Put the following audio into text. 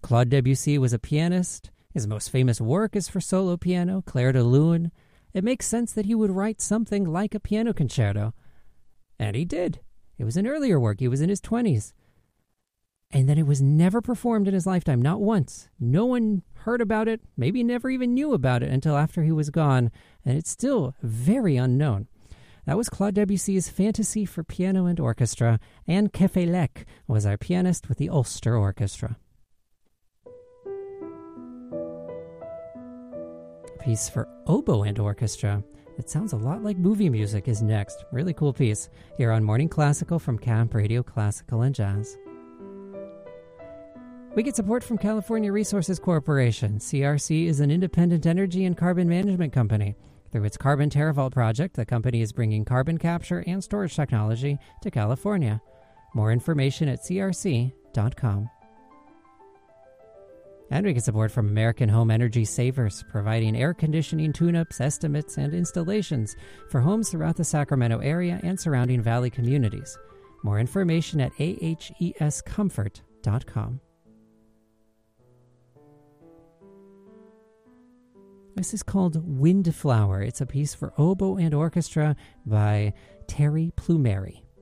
Claude Debussy was a pianist. His most famous work is for solo piano, Clair de Lune. It makes sense that he would write something like a piano concerto. And he did. It was an earlier work. He was in his 20s. And then it was never performed in his lifetime, not once. No one heard about it, maybe never even knew about it until after he was gone, and it's still very unknown. That was Claude Debussy's Fantasy for Piano and Orchestra, and Kefelec was our pianist with the Ulster Orchestra. A piece for oboe and orchestra that sounds a lot like movie music is next. Really cool piece here on Morning Classical from Camp Radio Classical and Jazz. We get support from California Resources Corporation. CRC is an independent energy and carbon management company. Through its Carbon TerraVault project, the company is bringing carbon capture and storage technology to California. More information at crc.com. And we get support from American Home Energy Savers, providing air conditioning tune-ups, estimates, and installations for homes throughout the Sacramento area and surrounding valley communities. More information at ahescomfort.com. This is called Windflower. It's a piece for oboe and orchestra by Terry Plumeri.